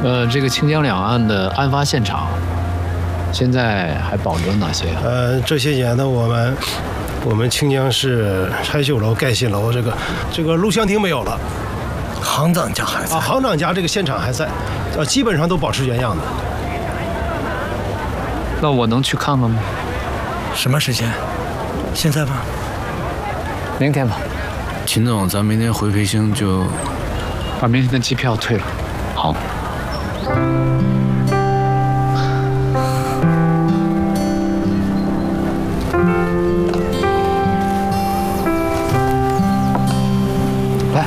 这个清江两岸的案发现场，现在还保留了哪些？ 这些年呢，我们清江市拆旧楼、盖新楼，这个录像厅没有了， 行长家还在行长家这个现场还在，基本上都保持原样的。 那我能去看看吗？ 什么时间？现在吧？ 明天吧。 秦总，咱明天回培兴就把明天的机票退了。 好。 来。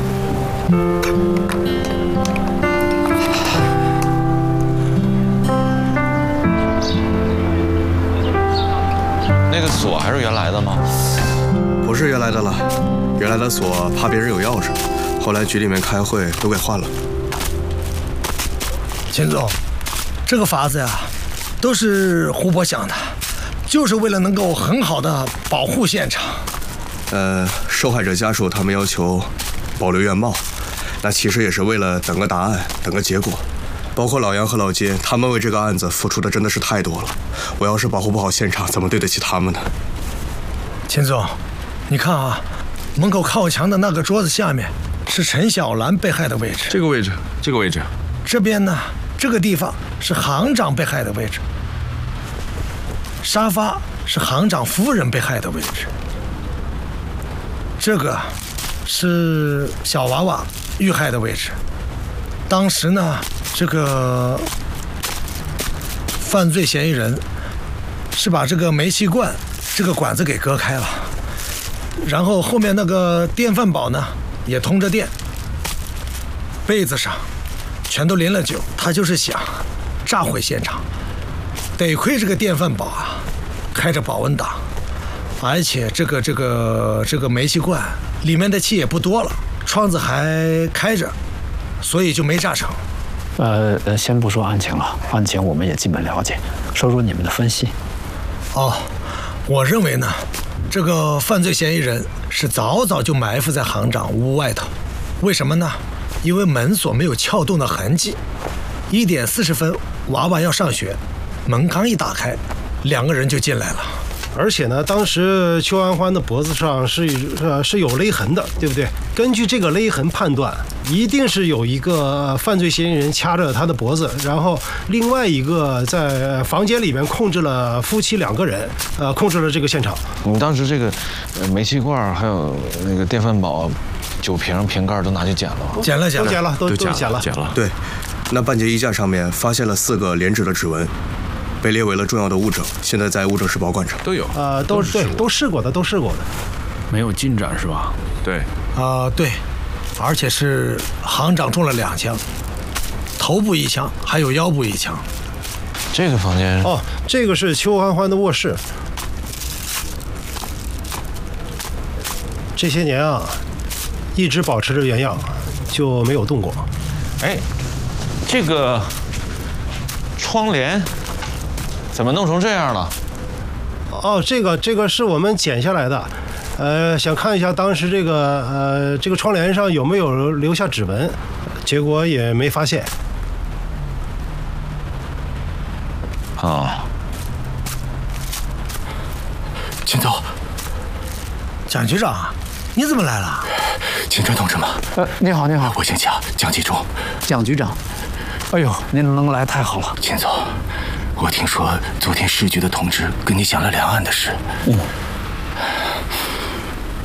那个锁还是原来的吗？ 不是原来的了，原来的锁怕别人有钥匙，后来局里面开会都给换了。 秦总，这个法子呀，都是胡波想的，就是为了能够很好的保护现场。 受害者家属他们要求保留原貌，那其实也是为了等个答案，等个结果。包括老杨和老金，他们为这个案子付出的真的是太多了。我要是保护不好现场，怎么对得起他们呢？ 秦总，你看啊，门口靠墙的那个桌子下面是陈小兰被害的位置。 这个位置，这个位置。 这边呢，这个地方是行长被害的位置。沙发是行长夫人被害的位置。这个是小娃娃遇害的位置。当时呢，这个犯罪嫌疑人是把这个煤气罐这个管子给割开了，然后后面那个电饭煲呢也通着电，被子上全都淋了酒，他就是想炸毁现场。得亏这个电饭煲啊开着保温档，而且这个煤气罐里面的气也不多了，窗子还开着，所以就没炸成。 先不说案情了，案情我们也基本了解，说说你们的分析。 我认为呢，这个犯罪嫌疑人是早早就埋伏在行长屋外头。为什么呢？因为门锁没有撬动的痕迹。1点40分，娃娃要上学，门刚一打开，2个人就进来了。 而且呢，当时邱安欢的脖子上是有勒痕的，对不对？根据这个勒痕判断，一定是有一个犯罪嫌疑人掐着他的脖子，然后另外一个在房间里面控制了夫妻2个人，控制了这个现场。 你们当时这个煤气罐还有那个电饭煲、酒瓶、瓶盖都拿去捡了吗？ 捡了， 都捡了。 对，那半截衣架上面发现了4个连指的指纹。被列为了重要的物证，现在在物证室保管着。 都有， 都试过的。 没有进展是吧？ 对， 对，而且是行长中了2枪，头部1枪，还有腰部1枪。 这个房间这个是邱安欢的卧室。这些年啊，一直保持着原样，就没有动过。 这个窗帘怎么弄成这样了？ 这个是我们剪下来的，想看一下当时这个窗帘上有没有留下指纹，结果也没发现。 秦总，蒋局长，你怎么来了？ 秦川同志吗？ 你好， 我姓蒋，蒋继忠。 蒋局长，哎呦，您能来太好了。 秦总，我听说昨天市局的同志跟你讲了两岸的事。